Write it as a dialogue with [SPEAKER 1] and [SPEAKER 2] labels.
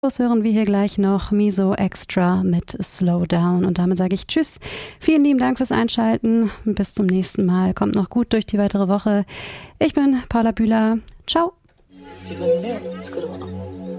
[SPEAKER 1] Hören wir hier gleich noch Miso Extra mit Slow Down. Und damit sage ich Tschüss. Vielen lieben Dank fürs Einschalten. Bis zum nächsten Mal. Kommt noch gut durch die weitere Woche. Ich bin Paula Bühler. Ciao.